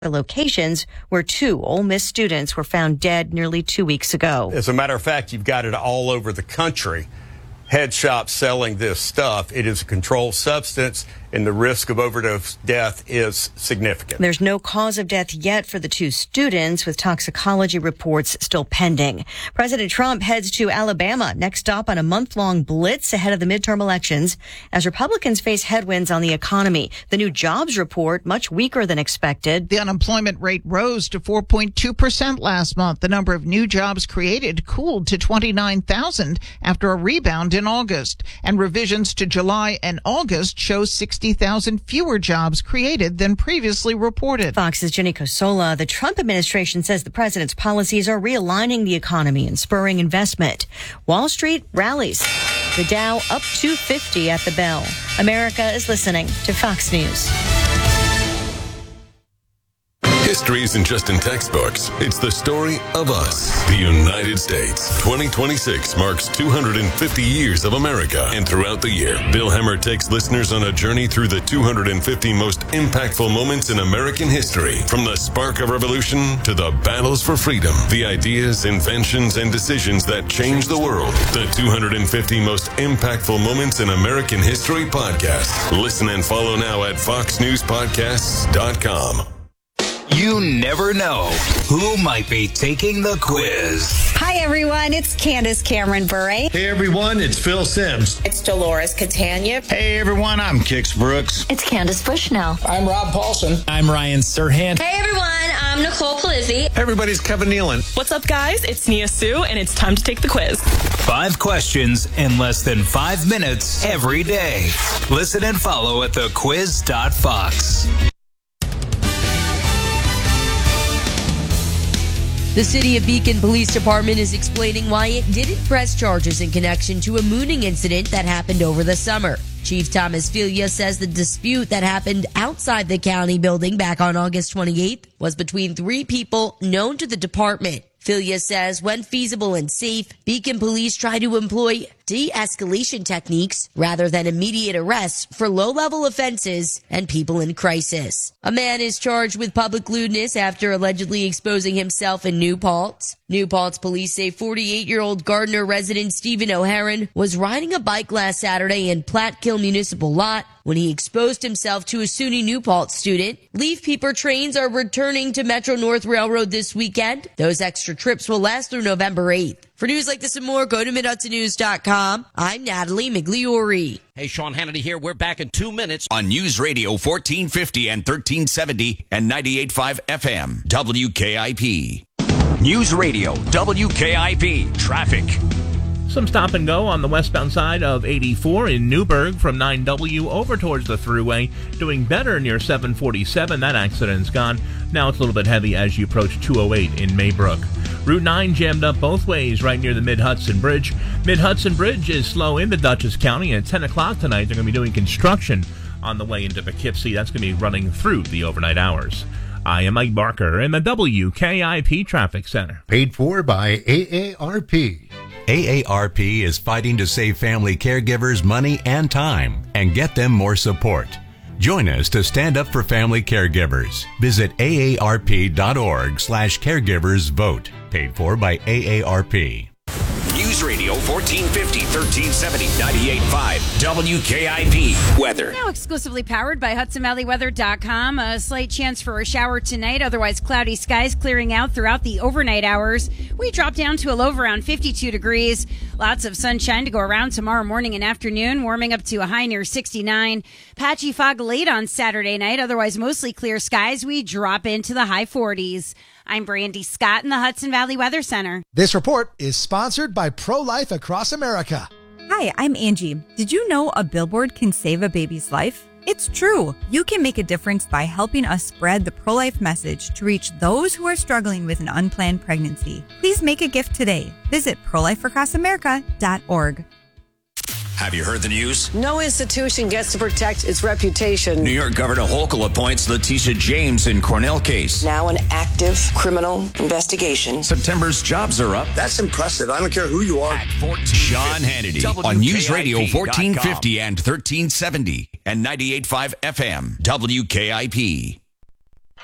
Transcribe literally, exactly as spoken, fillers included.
locations where two Ole Miss students were found dead nearly two weeks ago. As a matter of fact, you've got it all over the country. Head shops selling this stuff. It is a controlled substance, and the risk of overdose death is significant. There's no cause of death yet for the two students, with toxicology reports still pending. President Trump heads to Alabama, next stop on a month-long blitz ahead of the midterm elections as Republicans face headwinds on the economy. The new jobs report, much weaker than expected. The unemployment rate rose to four point two percent last month. The number of new jobs created cooled to twenty-nine thousand after a rebound in August. And revisions to July and August show sixty thousand fewer jobs created than previously reported. Fox's Jenny Cosola. The Trump administration says the president's policies are realigning the economy and spurring investment. Wall Street rallies. The Dow up two fifty at the bell. America is listening to Fox News. History isn't just in textbooks. It's the story of us, the United States. twenty twenty-six marks two hundred fifty years of America. And throughout the year, Bill Hemmer takes listeners on a journey through the two hundred fifty most impactful moments in American history. From the spark of revolution to the battles for freedom, the ideas, inventions, and decisions that changed the world. The two hundred fifty most impactful moments in American history podcast. Listen and follow now at fox news podcasts dot com. You never know who might be taking the quiz. Hi, everyone. It's Candace Cameron Bure. Hey, everyone. It's Phil Sims. It's Dolores Catania. Hey, everyone. I'm Kix Brooks. It's Candace Bushnell. I'm Rob Paulson. I'm Ryan Serhant. Hey, everyone. I'm Nicole Polizzi. Everybody's Kevin Nealon. What's up, guys? It's Nia Sue, and it's time to take the quiz. Five questions in less than five minutes every day. Listen and follow at the quiz dot fox. The City of Beacon Police Department is explaining why it didn't press charges in connection to a mooning incident that happened over the summer. Chief Thomas Filia says the dispute that happened outside the county building back on August twenty-eighth was between three people known to the department. Filia says when feasible and safe, Beacon Police try to employ de-escalation techniques rather than immediate arrests for low-level offenses and people in crisis. A man is charged with public lewdness after allegedly exposing himself in New Paltz. New Paltz police say forty-eight-year-old Gardner resident Stephen O'Haron was riding a bike last Saturday in Platkill Municipal Lot when he exposed himself to a SUNY New Paltz student. Leaf Peeper trains are returning to Metro North Railroad this weekend. Those extra trips will last through November eighth. For news like this and more, go to mid hudson news dot com. I'm Natalie Migliori. Hey, Sean Hannity here. We're back in two minutes on News Radio fourteen fifty and thirteen seventy and ninety-eight point five F M, W K I P. News Radio, W K I P. Traffic. Some stop and go on the westbound side of eighty-four in Newburgh from nine W over towards the Thruway. Doing better near seven forty-seven. That accident's gone. Now it's a little bit heavy as you approach two oh eight in Maybrook. Route nine jammed up both ways right near the Mid-Hudson Bridge. Mid-Hudson Bridge is slow into Dutchess County. At ten o'clock tonight, they're going to be doing construction on the way into Poughkeepsie. That's going to be running through the overnight hours. I am Mike Barker in the W K I P Traffic Center. Paid for by A A R P. A A R P is fighting to save family caregivers money and time and get them more support. Join us to stand up for family caregivers. Visit A A R P dot org slash caregivers vote. Paid for by A A R P. News Radio fourteen fifty, thirteen seventy, ninety-eight point five W K I P. Weather. Now exclusively powered by Hudson Valley Weather dot com. A slight chance for a shower tonight. Otherwise, cloudy skies clearing out throughout the overnight hours. We drop down to a low of around fifty-two degrees. Lots of sunshine to go around tomorrow morning and afternoon. Warming up to a high near sixty-nine. Patchy fog late on Saturday night. Otherwise, mostly clear skies. We drop into the high forties. I'm Brandy Scott in the Hudson Valley Weather Center. This report is sponsored by Pro-Life Across America. Hi, I'm Angie. Did you know a billboard can save a baby's life? It's true. You can make a difference by helping us spread the pro-life message to reach those who are struggling with an unplanned pregnancy. Please make a gift today. Visit pro life across america dot org. Have you heard the news? No institution gets to protect its reputation. New York Governor Hochul appoints Letitia James in Cornell case. Now an active criminal investigation. September's jobs are up. That's impressive. I don't care who you are. Sean Hannity on News Radio fourteen fifty and thirteen seventy and ninety-eight point five F M, W K I P.